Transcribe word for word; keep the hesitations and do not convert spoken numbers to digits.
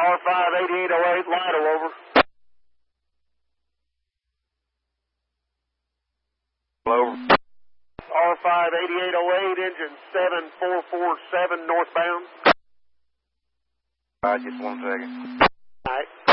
R five eighty-eight oh eight, Lidle, over. Over. R five eighty-eight oh eight, engine seven four four seven northbound. All right, just one second. All right.